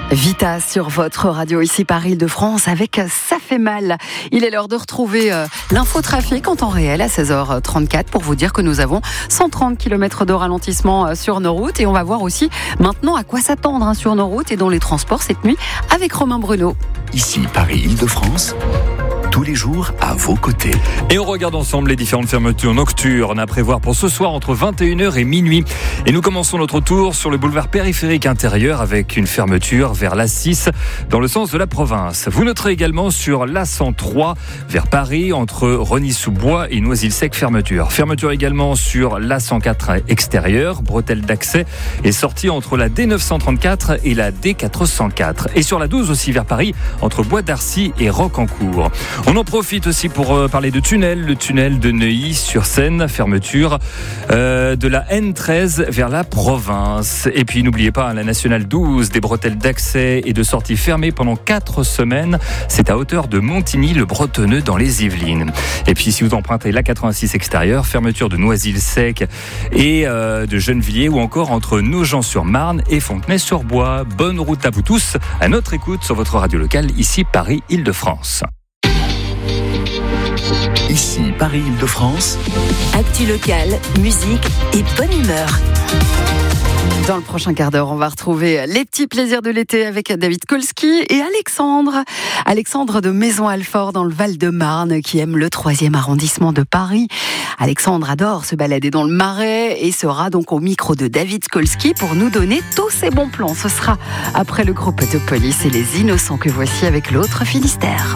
Vita sur votre radio, ici Paris-Île-de-France avec Ça fait mal. Il est l'heure de retrouver l'infotrafic en temps réel à 16h34 pour vous dire que nous avons 130 km de ralentissement sur nos routes et on va voir aussi maintenant à quoi s'attendre sur nos routes et dans les transports cette nuit avec Romain Bruno. Ici Paris-Île-de-France. Tous les jours à vos côtés. Et on regarde ensemble les différentes fermetures nocturnes à prévoir pour ce soir entre 21h et minuit. Et nous commençons notre tour sur le boulevard périphérique intérieur avec une fermeture vers l'A6 dans le sens de la province. Vous noterez également sur l'A103 vers Paris entre Rosny-sous-Bois et Noisy-le-Sec fermeture. Fermeture également sur l'A104 extérieur, bretelle d'accès et sortie entre la D934 et la D404. Et sur la 12 aussi vers Paris entre Bois d'Arcy et Rocancourt. On en profite aussi pour parler de tunnel, le tunnel de Neuilly-sur-Seine, fermeture de la N13 vers la province. Et puis n'oubliez pas la nationale 12, des bretelles d'accès et de sortie fermées pendant 4 semaines. C'est à hauteur de Montigny-le-Bretonneux dans les Yvelines. Et puis si vous empruntez la 86 extérieure, fermeture de Noisy-le-Sec et de Gennevilliers ou encore entre Nogent-sur-Marne et Fontenay-sur-Bois. Bonne route à vous tous, à notre écoute sur votre radio locale, ici Paris-Île-de-France. Ici Paris-Île-de-France. Actu locale, musique et bonne humeur. Dans le prochain quart d'heure, on va retrouver les petits plaisirs de l'été avec David Kolski et Alexandre. Alexandre de Maison-Alfort dans le Val-de-Marne qui aime le 3e arrondissement de Paris. Alexandre adore se balader dans le Marais et sera donc au micro de David Kolski pour nous donner tous ses bons plans. Ce sera après le groupe de Police et les Innocents que voici avec l'autre Finistère.